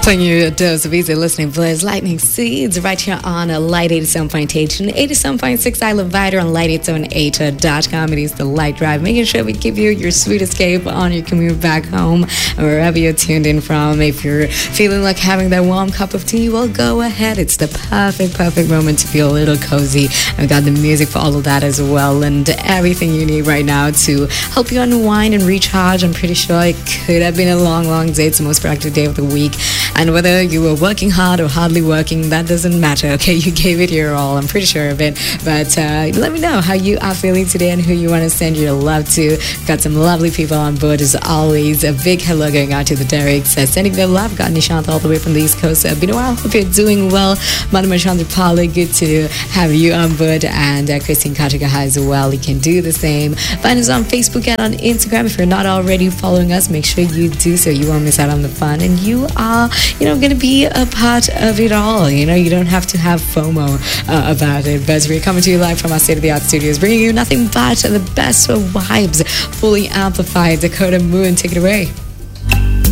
Playing you a dose of easy listening bliss, Lightning Seeds, right here on Light 87.8 and 87.6. I Love Vider on light878.com. It is the Light Drive, making sure we give you your sweet escape on your commute back home, wherever you're tuned in from. If you're feeling like having that warm cup of tea, well, go ahead. It's the perfect moment to feel a little cozy. I've got the music for all of that as well, and everything you need right now to help you unwind and recharge. I'm pretty sure it could have been a long day. It's the most productive day of the week. And whether you were working hard or hardly working, that doesn't matter, okay? You gave it your all. I'm pretty sure of it. But let me know how you are feeling today and who you want to send your love to. Got some lovely people on board as always. A big hello going out to the Derricks. Sending them love. Got Nishant all the way from the East Coast. Been a while. Hope you're doing well. Madam Chandra, good to have you on board. And Christine Kachikaha as well. You can do the same. Find us on Facebook and on Instagram. If you're not already following us, make sure you do so you won't miss out on the fun. And you are going to be a part of it all. You don't have to have FOMO about it. But we're coming to you live from our state-of-the-art studios, bringing you nothing but the best of vibes, fully amplified. Dakota Moon, take it away.